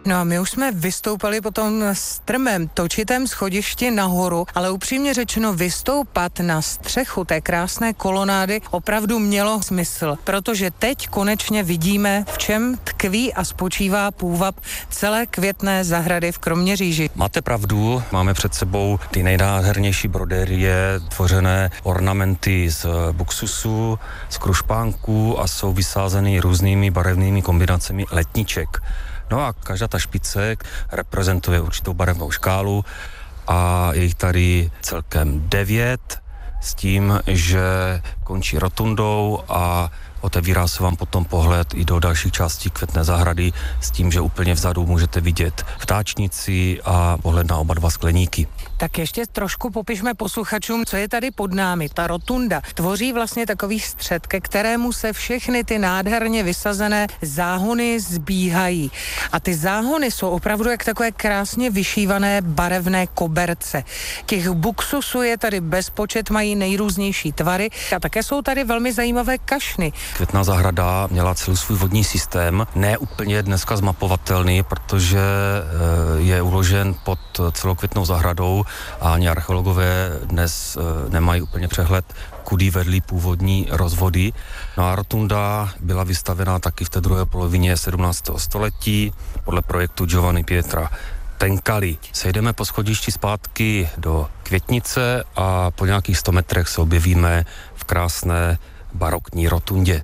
No a my už jsme vystoupali po tom strmém točitém schodišti nahoru, ale upřímně řečeno vystoupat na střechu té krásné kolonády opravdu mělo smysl, protože teď konečně vidíme, v čem tkví a spočívá půvab celé květné zahrady v Kroměříži. Máte pravdu, máme před sebou ty nejnádhernější brodérie, tvořené ornamenty z buksusu, z krušpánků a jsou vysázeny různými barevnými kombinacemi letniček. No a každá ta špice reprezentuje určitou barevnou škálu a je jich tady celkem 9 s tím, že končí rotundou a otevírá se vám potom pohled i do dalších částí květné zahrady s tím, že úplně vzadu můžete vidět vtáčnici a pohled na oba dva skleníky. Tak ještě trošku popišme posluchačům, co je tady pod námi. Ta rotunda tvoří vlastně takový střed, ke kterému se všechny ty nádherně vysazené záhony zbíhají. A ty záhony jsou opravdu jak takové krásně vyšívané barevné koberce. Těch buksusů je tady bezpočet, mají nejrůznější tvary a také jsou tady velmi zajímavé kašny. Květná zahrada měla celý svůj vodní systém, ne úplně dneska zmapovatelný, protože je uložen pod celou květnou zahradou a ani archeologové dnes nemají úplně přehled, kudy vedly původní rozvody. No a rotunda byla vystavěna taky v té druhé polovině 17. století podle projektu Giovanni Pietra Tencali. Sejdeme po schodišti zpátky do Květnice a po nějakých 100 metrech se objevíme v krásné barokní rotundě.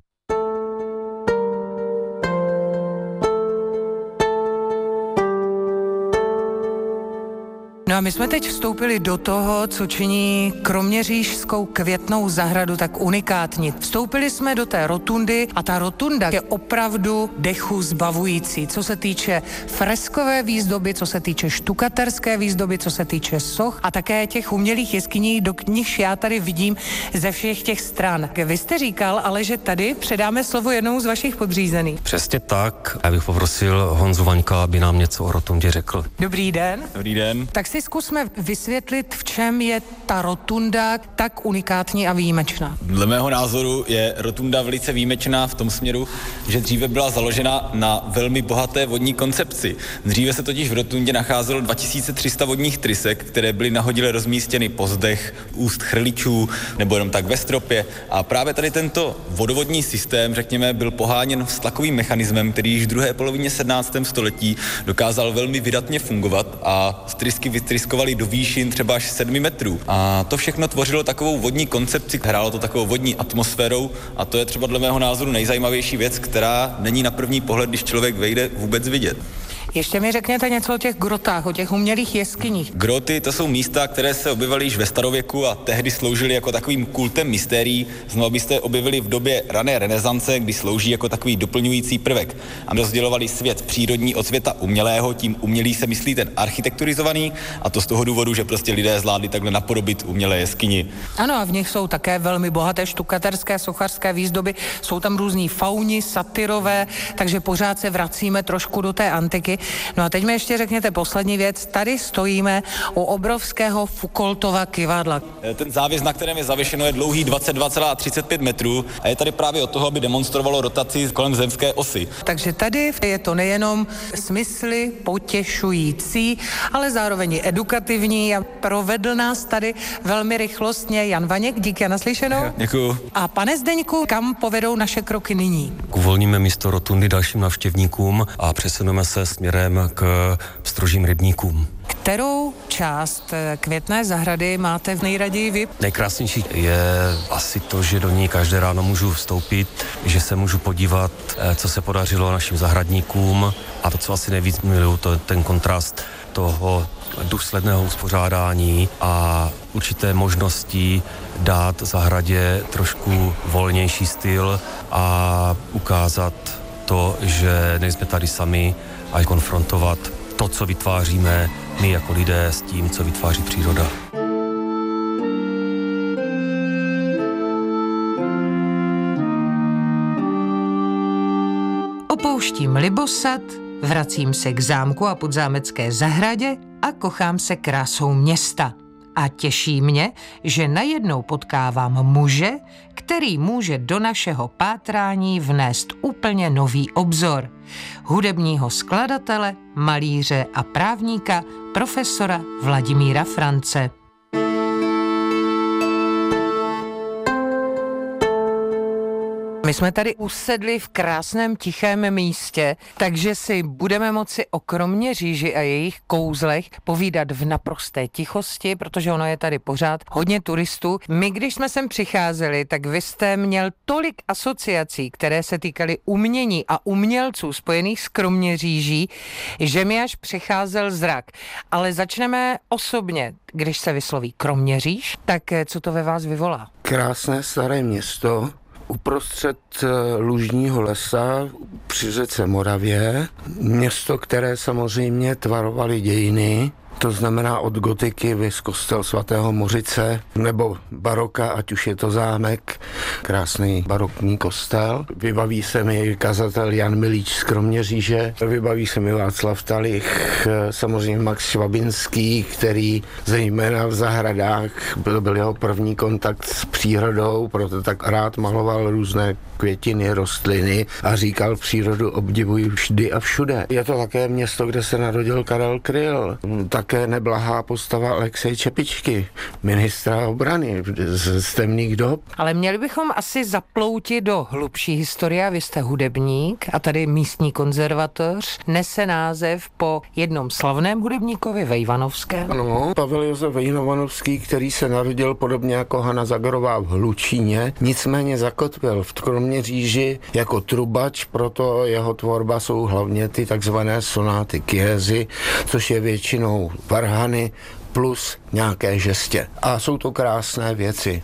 No a my jsme teď vstoupili do toho, co činí kroměřížskou květnou zahradu tak unikátní. Vstoupili jsme do té rotundy a ta rotunda je opravdu dechu zbavující, co se týče freskové výzdoby, co se týče štukaterské výzdoby, co se týče soch a také těch umělých jeskyní, do nichž já tady vidím ze všech těch stran. Vy jste říkal, ale že tady předáme slovo jednou z vašich podřízených. Přesně tak. Já bych poprosil Honzu Vaňka, aby nám něco o rotundě řekl. Dobrý den. Dobrý den. Tak si zkusme vysvětlit, v čem je ta rotunda tak unikátní a výjimečná. Dle mého názoru je rotunda velice výjimečná v tom směru, že dříve byla založena na velmi bohaté vodní koncepci. Dříve se totiž v rotundě nacházelo 2300 vodních trysek, které byly nahodile rozmístěny po zdech, úst chrličů nebo jenom tak ve stropě. A právě tady tento vodovodní systém, řekněme, byl poháněn vztlakovým mechanismem, který již v druhé polovině 17. století dokázal velmi vydatně fungovat a trysky vytryskovali do výšin třeba až 7 metrů. A to všechno tvořilo takovou vodní koncepci, hrálo to takovou vodní atmosférou a to je třeba dle mého názoru nejzajímavější věc, která není na první pohled, když člověk vejde, vůbec vidět. Ještě mi řekněte něco o těch grotách, o těch umělých jeskyních. Groty to jsou místa, které se objevovaly již ve starověku a tehdy sloužily jako takovým kultem mystérií. Znovu byste objevili v době rané renesance, kdy slouží jako takový doplňující prvek. A rozdělovali svět přírodní od světa umělého, tím umělý se myslí ten architekturizovaný a to z toho důvodu, že prostě lidé zvládli takhle napodobit umělé jeskyni. Ano, a v nich jsou také velmi bohaté štukaterské, sochařské výzdoby, jsou tam různí fauni, satyrové, takže pořád se vracíme trošku do té antiky. No a teď mi ještě řekněte poslední věc. Tady stojíme u obrovského Foucaultova kyvadla. Ten závěs, na kterém je zavěšeno, je dlouhý 22,35 metrů a je tady právě od toho, aby demonstrovalo rotaci kolem zemské osy. Takže tady je to nejenom smysly potěšující, ale zároveň i edukativní a provedl nás tady velmi rychlostně Jan Vaněk. Díky a naslyšenou. Děkuju. A pane Zdeňku, kam povedou naše kroky nyní? Uvolníme místo rotundy dalším navštěvníkům a přesuneme se směrem k Pstrožím rybníkům. Kterou část květné zahrady máte v nejraději vy? Nejkrásnější je asi to, že do ní každé ráno můžu vstoupit, že se můžu podívat, co se podařilo našim zahradníkům a to, co asi nejvíc miluju, to je ten kontrast toho důsledného uspořádání a určité možnosti dát zahradě trošku volnější styl a ukázat to, že nejsme tady sami a konfrontovat to, co vytváříme my jako lidé s tím, co vytváří příroda. Opouštím Libosad, vracím se k zámku a podzámecké zahradě a kochám se krásou města. A těší mě, že najednou potkávám muže, který může do našeho pátrání vnést úplně nový obzor. Hudebního skladatele, malíře a právníka profesora Vladimíra France. My jsme tady usedli v krásném tichém místě, takže si budeme moci o Kroměříži a jejich kouzlech povídat v naprosté tichosti, protože ono je tady pořád hodně turistů. My, když jsme sem přicházeli, tak vy jste měl tolik asociací, které se týkaly umění a umělců spojených s Kroměříží, že mi až přicházel zrak. Ale začneme osobně. Když se vysloví Kroměříž, tak co to ve vás vyvolá? Krásné staré město uprostřed lužního lesa při řece Moravě. Město, které samozřejmě tvarovaly dějiny, to znamená od gotiky vys kostel svatého Mořice, nebo baroka, ať už je to zámek, krásný barokní kostel. Vybaví se mi kazatel Jan Milíč z Kroměříže, vybaví se mi Václav Talich, samozřejmě Max Švabinský, který zejména v zahradách byl jeho první kontakt s přírodou, proto tak rád maloval různé květiny, rostliny a říkal, přírodu obdivuji vždy a všude. Je to také město, kde se narodil Karel Kryl, také neblahá postava Alexej Čepičky, ministra obrany z temných dob. Ale měli bychom asi zaploutit do hlubší historie. Vy jste hudebník a tady místní konzervatoř nese název po jednom slavném hudebníkovi Vejvanovském. Ano, Pavel Josef Vejvanovský, který se narodil podobně jako Hana Zagorová v Hlučíně, nicméně zakotvil v Kroměříži jako trubač, proto jeho tvorba jsou hlavně ty takzvané sonáty Chiesi, což je většinou varhany plus nějaké žestě. A jsou to krásné věci.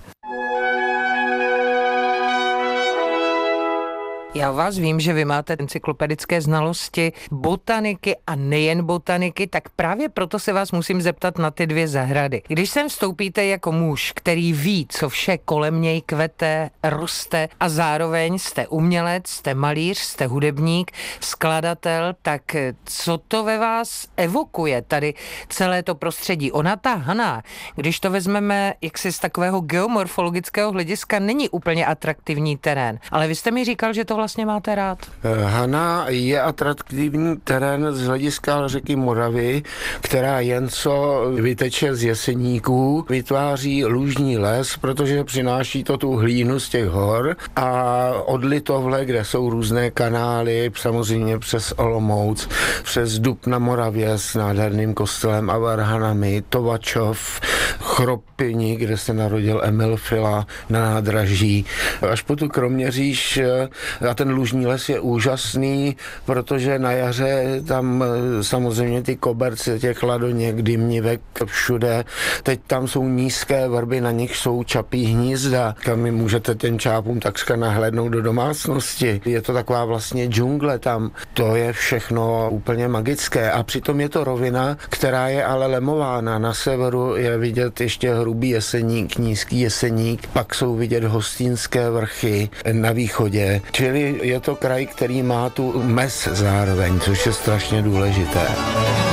Já vás vím, že vy máte encyklopedické znalosti botaniky a nejen botaniky, tak právě proto se vás musím zeptat na ty dvě zahrady. Když sem vstoupíte jako muž, který ví, co vše kolem něj kvete, roste a zároveň jste umělec, jste malíř, jste hudebník, skladatel, tak co to ve vás evokuje tady celé to prostředí? Ona ta Hana, když to vezmeme jaksi z takového geomorfologického hlediska, není úplně atraktivní terén, ale vy jste mi říkal, že to vlastně máte rád? Hana je atraktivní terén z hlediska řeky Moravy, která jen co vyteče z Jeseníků, vytváří lužní les, protože přináší to tu hlínu z těch hor a od Litovle, kde jsou různé kanály, samozřejmě přes Olomouc, přes Dub na Moravě s nádherným kostelem a varhanami, Tovačov, Chropini, kde se narodil Emil Fila na nádraží, až po tu Kroměříž. A ten lužní les je úžasný, protože na jaře tam samozřejmě ty koberce těch ladoněk, dymnivek všude. Teď tam jsou nízké vrby, na nich jsou čapí hnízda, kam můžete těm čápům takřka nahlédnout do domácnosti. Je to taková vlastně džungle tam. To je všechno úplně magické a přitom je to rovina, která je ale lemována. Na severu je vidět ještě hrubý Jeseník, nízký Jeseník, pak jsou vidět Hostýnské vrchy na východě. Čili je to kraj, který má tu mez zároveň, což je strašně důležité.